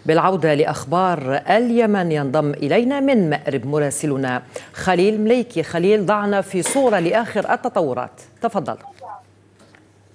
بالعودة لأخبار اليمن ينضم إلينا من مأرب مراسلنا خليل مليكي. خليل، ضعنا في صورة لآخر التطورات، تفضل.